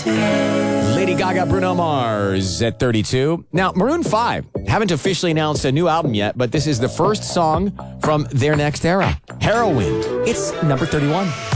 Lady Gaga, Bruno Mars at 32. Now, Maroon 5 haven't officially announced a new album yet, but this is the first song from their next era, Heroin. It's number 31.